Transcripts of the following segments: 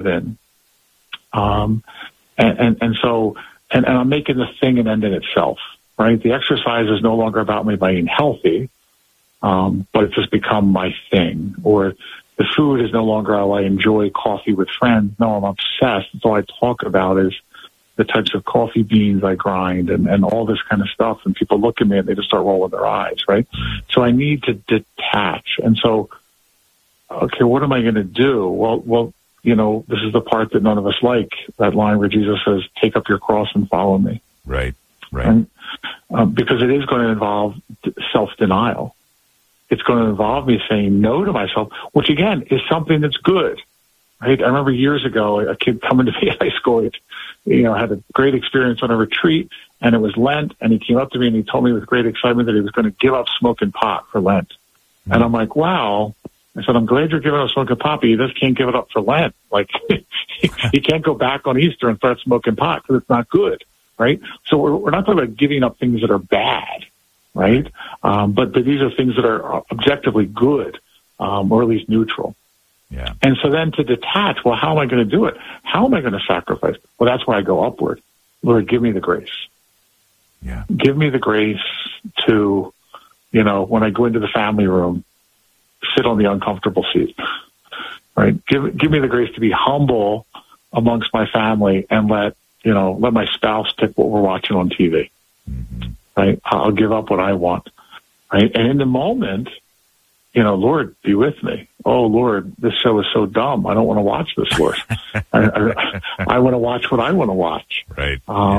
it in. And I'm making the thing an end in itself, right? The exercise is no longer about me being healthy, but it's just become my thing. Or the food is no longer, I enjoy coffee with friends. No, I'm obsessed. That's all I talk about is the types of coffee beans I grind and all this kind of stuff. And people look at me and they just start rolling their eyes, right? So I need to detach. And so, okay, what am I going to do? Well, this is the part that none of us like, that line where Jesus says, take up your cross and follow me. Right. And, because it is going to involve self-denial. It's going to involve me saying no to myself, which again is something that's good. Right? I remember years ago, a kid coming to me in high school, had a great experience on a retreat, and it was Lent, and he came up to me and he told me with great excitement that he was going to give up smoking pot for Lent. Mm-hmm. And I'm like, wow. I said, I'm glad you're giving up smoking pot, but you just can't give it up for Lent. Like, he can't go back on Easter and start smoking pot because it's not good, right? So we're not talking about giving up things that are bad, right? But these are things that are objectively good, or at least neutral. Yeah. And so then to detach, well, how am I going to do it? How am I going to sacrifice? Well, that's where I go upward. Lord, give me the grace. Yeah. Give me the grace to, when I go into the family room, sit on the uncomfortable seat, right? Give me the grace to be humble amongst my family and let my spouse pick what we're watching on TV, mm-hmm. right? I'll give up what I want, right? And in the moment, Lord, be with me. Oh, Lord, this show is so dumb. I don't want to watch this, Lord. I want to watch what I want to watch. Right.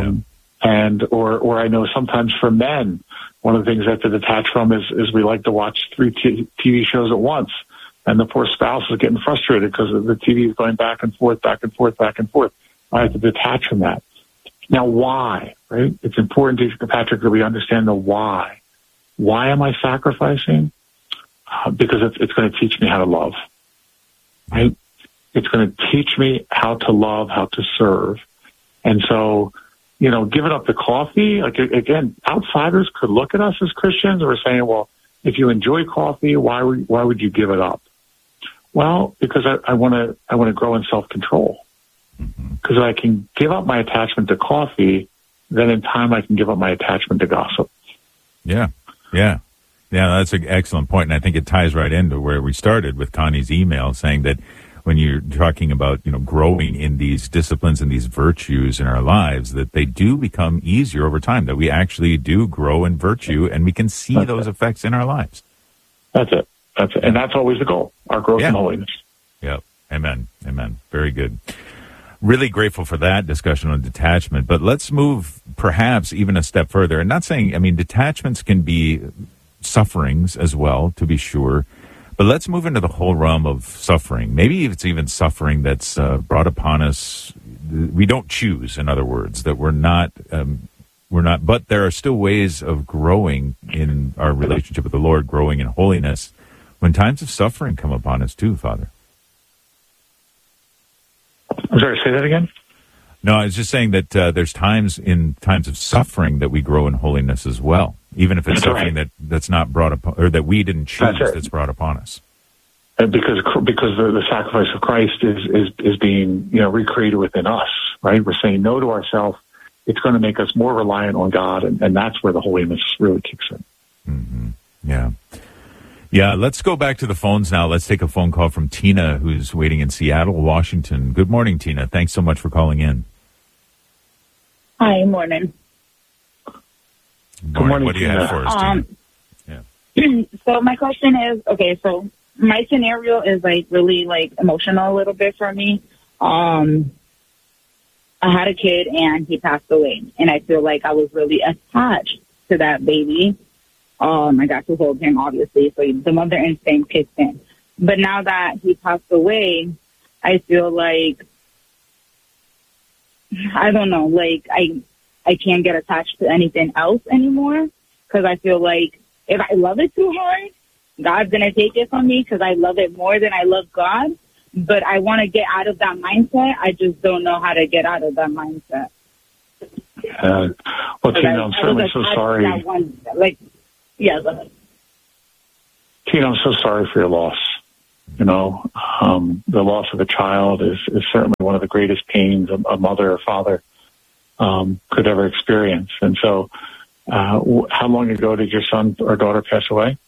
Or I know sometimes for men, one of the things I have to detach from is we like to watch 3 TV shows at once. And the poor spouse is getting frustrated because the TV is going back and forth, back and forth, back and forth. I have to detach from that. Now, why, right? It's important, Patrick, that we understand the why. Why am I sacrificing? Because it's going to teach me how to love, right? It's going to teach me how to love, how to serve. And so, giving up the coffee, like, again, outsiders could look at us as Christians and we're saying, well, if you enjoy coffee, why would you give it up? Well, because I want to grow in self-control. Because if I can give up my attachment to coffee, then in time I can give up my attachment to gossip. Yeah. Yeah, that's an excellent point, and I think it ties right into where we started with Connie's email, saying that when you're talking about, growing in these disciplines and these virtues in our lives, that they do become easier over time, that we actually do grow in virtue, and we can see those effects in our lives. That's it. And that's always the goal, our growth in holiness. Yep. Amen. Very good. Really grateful for that discussion on detachment, but let's move perhaps even a step further. And not saying, detachments can be sufferings as well, to be sure, but let's move into the whole realm of suffering. Maybe it's even suffering that's brought upon us. We don't choose, in other words, that we're not, but there are still ways of growing in our relationship with the Lord, growing in holiness, when times of suffering come upon us too, Father. I'm sorry, say that again? No, I was just saying that there's times of suffering that we grow in holiness as well, even if it's suffering that's not brought upon, or that we didn't choose, that's brought upon us. And because the sacrifice of Christ is being recreated within us, right? We're saying no to ourselves. It's going to make us more reliant on God, and that's where the holiness really kicks in. Mm-hmm. Yeah. Yeah, let's go back to the phones now. Let's take a phone call from Tina, who's waiting in Seattle, Washington. Good morning, Tina. Thanks so much for calling in. Hi, morning. Good morning. What do you have for us, Tina? Yeah. So my question is, so my scenario is really emotional a little bit for me. I had a kid and he passed away, and I feel like I was really attached to that baby. I got to hold him, obviously, so the mother instinct kicked in. But now that he passed away, I feel like, I don't know, I can't get attached to anything else anymore, because I feel like if I love it too hard, God's going to take it from me because I love it more than I love God. But I want to get out of that mindset. I just don't know how to get out of that mindset. Well, Tina, I'm certainly so sorry. Yeah, go ahead. Tina, I'm so sorry for your loss. The loss of a child is certainly one of the greatest pains a mother or father could ever experience. And so, how long ago did your son or daughter pass away?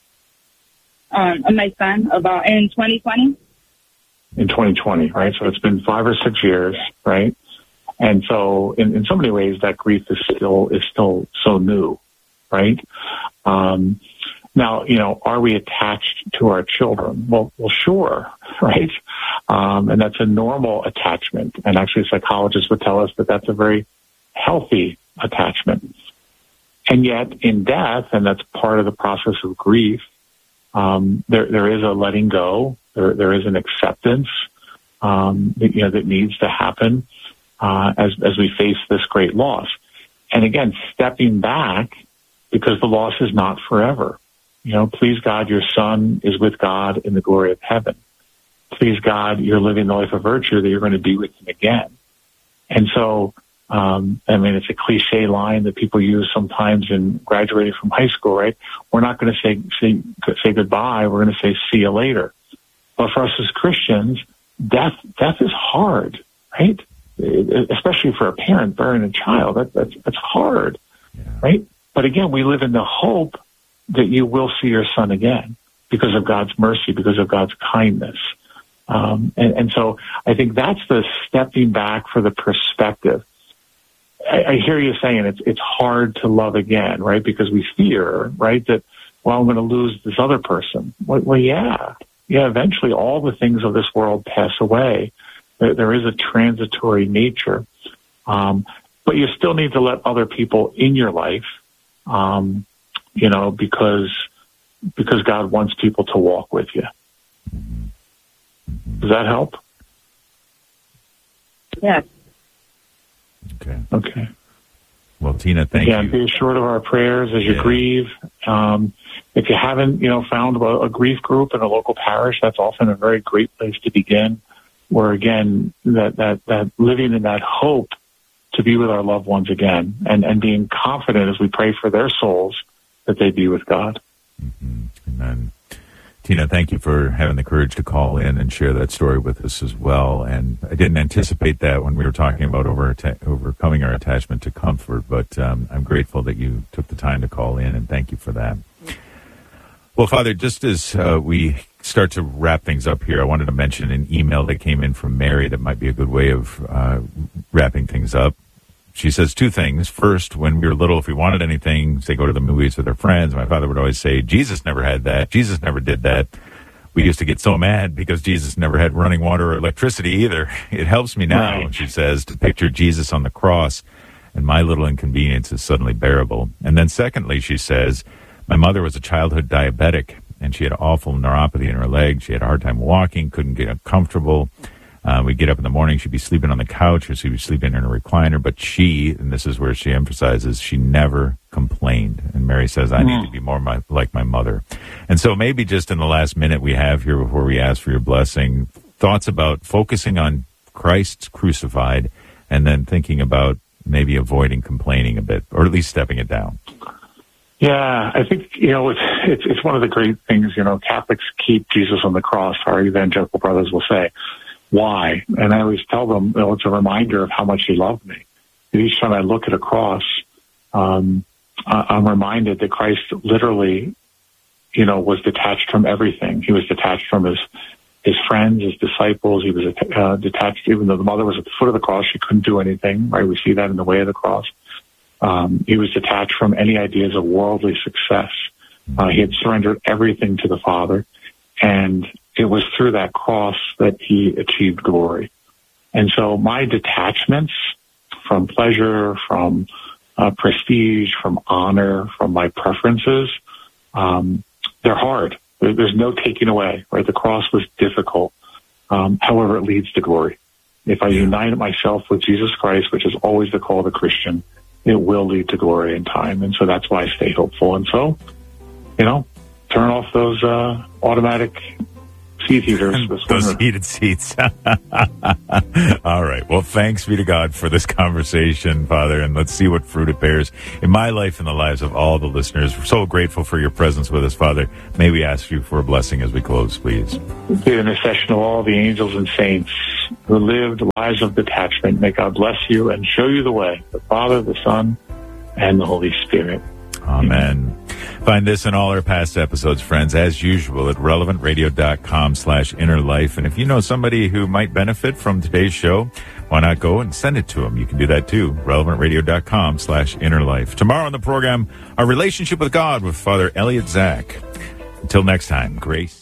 My son, about in 2020. In 2020, right? So it's been 5 or 6 years, right? And so, in so many ways, that grief is still so new, right? Now, are we attached to our children? Well, sure, right? And that's a normal attachment. And actually, psychologists would tell us that that's a very healthy attachment. And yet, in death, and that's part of the process of grief, there is a letting go. There is an acceptance that needs to happen as we face this great loss. And again, stepping back because the loss is not forever. Please God, your son is with God in the glory of heaven. Please God, you're living the life of virtue that you're going to be with him again. And so, it's a cliche line that people use sometimes in graduating from high school, right? We're not going to say goodbye. We're going to say see you later. But for us as Christians, death is hard, right? Especially for a parent burying a child, that's hard, right? But again, we live in the hope that you will see your son again because of God's mercy, because of God's kindness. And so I think that's the stepping back for the perspective. I hear you saying it's hard to love again, right? Because we fear, right, that, I'm going to lose this other person. Well, yeah, eventually all the things of this world pass away. There is a transitory nature. But you still need to let other people in your life, because God wants people to walk with you. Does that help? Yes. Okay. Well, Tina, thank you. Be assured of our prayers as you grieve. If you haven't, found a grief group in a local parish, that's often a very great place to begin. Where again, that living in that hope to be with our loved ones again, and being confident as we pray for their souls that they be with God. Mm-hmm. Amen. Tina, thank you for having the courage to call in and share that story with us as well. And I didn't anticipate that when we were talking about overcoming our attachment to comfort, but I'm grateful that you took the time to call in, and thank you for that. Well, Father, just as we start to wrap things up here, I wanted to mention an email that came in from Mary that might be a good way of wrapping things up. She says 2 things. First, when we were little, if we wanted anything, say go to the movies with our friends, my father would always say, Jesus never had that. Jesus never did that. We used to get so mad because Jesus never had running water or electricity either. It helps me now, she says, to picture Jesus on the cross, and my little inconvenience is suddenly bearable. And then secondly, she says, my mother was a childhood diabetic, and she had awful neuropathy in her leg. She had a hard time walking, couldn't get comfortable. We'd get up in the morning, she'd be sleeping on the couch, or she'd be sleeping in a recliner, but she, and this is where she emphasizes, she never complained. And Mary says, I need to be more like my mother. And so maybe just in the last minute we have here before we ask for your blessing, thoughts about focusing on Christ's crucified, and then thinking about maybe avoiding complaining a bit, or at least stepping it down. Yeah, I think, it's one of the great things, Catholics keep Jesus on the cross, our evangelical brothers will say. Why? And I always tell them, it's a reminder of how much he loved me. And each time I look at a cross, I'm reminded that Christ literally, was detached from everything. He was detached from his friends, his disciples. He was detached, even though the mother was at the foot of the cross, she couldn't do anything, right? We see that in the way of the cross. He was detached from any ideas of worldly success. He had surrendered everything to the Father, and it was through that cross that he achieved glory. And so my detachments from pleasure, from prestige, from honor, from my preferences, they're hard. There's no taking away, right? The cross was difficult. However, it leads to glory. If I unite myself with Jesus Christ, which is always the call of the Christian, it will lead to glory in time. And so that's why I stay hopeful. And so, turn off those automatic seat heaters. Those heated seats. All right. Well, thanks be to God for this conversation, Father, and let's see what fruit it bears in my life and the lives of all the listeners. We're so grateful for your presence with us, Father. May we ask you for a blessing as we close, please. The intercession of all the angels and saints who lived lives of detachment, may God bless you and show you the way, the Father, the Son, and the Holy Spirit. Amen. Find this and all our past episodes, friends, as usual at relevantradio.com/innerlife. And if you know somebody who might benefit from today's show, why not go and send it to them? You can do that too. relevantradio.com/innerlife. Tomorrow on the program, our relationship with God with Father Elliot Zach. Until next time, grace.